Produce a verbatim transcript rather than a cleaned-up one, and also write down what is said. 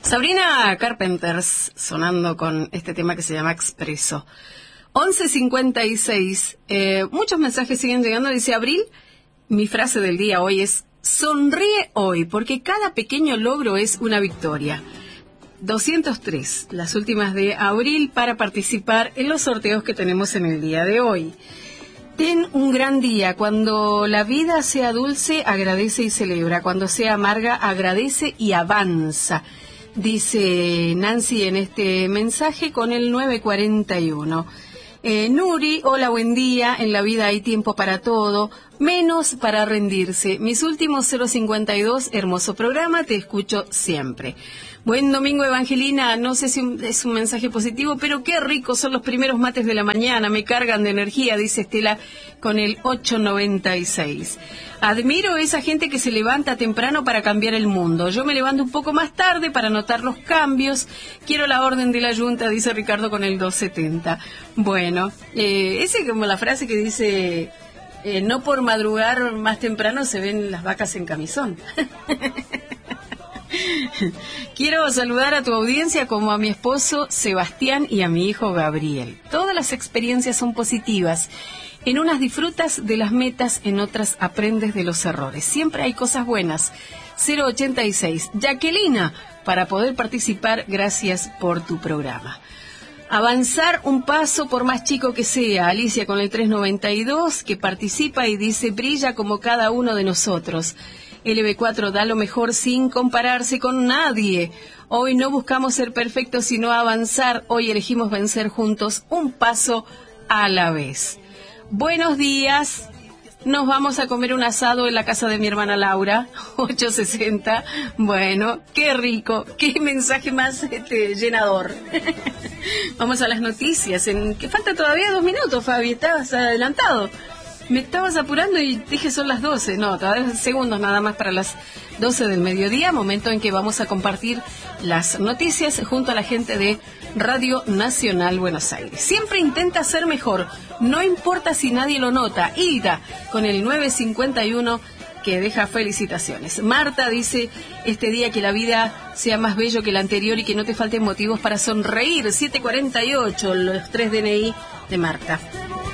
Sabrina Carpenters sonando con este tema que se llama Expreso. once cincuenta y seis, eh, muchos mensajes siguen llegando. Dice Abril, mi frase del día hoy es: sonríe hoy, porque cada pequeño logro es una victoria. doscientos tres, las últimas de Abril, para participar en los sorteos que tenemos en el día de hoy. Ten un gran día. Cuando la vida sea dulce, agradece y celebra. Cuando sea amarga, agradece y avanza. Dice Nancy en este mensaje con el nueve cuarenta y uno. Eh, Nuri, hola, buen día. En la vida hay tiempo para todo, menos para rendirse. Mis últimos cero cincuenta y dos, hermoso programa, te escucho siempre. Buen domingo, Evangelina. No sé si es un mensaje positivo, pero qué ricos son los primeros mates de la mañana. Me cargan de energía, dice Estela con el ocho noventa y seis. Admiro a esa gente que se levanta temprano para cambiar el mundo. Yo me levanto un poco más tarde para notar los cambios. Quiero la orden de la Junta, dice Ricardo con el dos setenta. Bueno, eh, esa es como la frase que dice... Eh, no por madrugar más temprano se ven las vacas en camisón. Quiero saludar a tu audiencia como a mi esposo Sebastián y a mi hijo Gabriel. Todas las experiencias son positivas. En unas disfrutas de las metas, en otras aprendes de los errores. Siempre hay cosas buenas. cero ochenta y seis. Jacquelina, para poder participar, gracias por tu programa. Avanzar un paso por más chico que sea. Alicia con el tres noventa y dos, que participa y dice: brilla como cada uno de nosotros. L B cuatro da lo mejor sin compararse con nadie. Hoy no buscamos ser perfectos, sino avanzar. Hoy elegimos vencer juntos, un paso a la vez. Buenos días. Nos vamos a comer un asado en la casa de mi hermana Laura, ocho sesenta. Bueno, qué rico, qué mensaje más este, llenador. Vamos a las noticias, en que falta todavía dos minutos, Fabi, estabas adelantado. Me estabas apurando y dije son las doce, no, todavía segundos nada más para las doce del mediodía, momento en que vamos a compartir las noticias junto a la gente de Radio Nacional Buenos Aires. Siempre intenta ser mejor, no importa si nadie lo nota. Hilda con el nueve cincuenta y uno, que deja felicitaciones. Marta dice: este día que la vida sea más bello que el anterior y que no te falten motivos para sonreír. siete cuarenta y ocho, los tres D N I de Marta.